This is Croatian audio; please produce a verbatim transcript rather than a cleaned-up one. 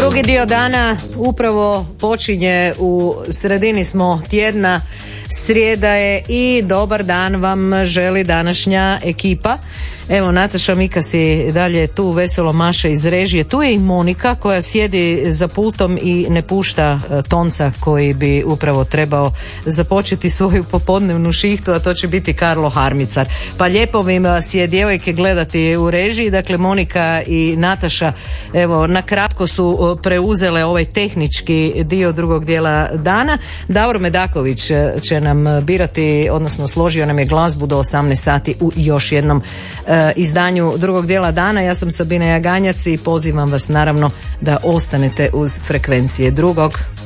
Drugi dio dana upravo počinje, u sredini smo tjedna, srijeda je i dobar dan vam želi današnja ekipa. Evo, Nataša Mikas je dalje tu, veselo maše iz režije. Tu je i Monika koja sjedi za pultom i ne pušta Tonca koji bi upravo trebao započeti svoju popodnevnu šihtu, a to će biti Karlo Harmicar. Pa lijepo mi vas je, djevojke, gledati u režiji. Dakle, Monika i Nataša, evo, na kratko su preuzele ovaj tehnički dio drugog dijela dana. Davor Medaković će nam birati, odnosno složio nam je glazbu do osamnaest sati u još jednom izdanju drugog dijela dana. Ja sam Sabina Jaganjac i pozivam vas naravno da ostanete uz frekvencije drugog.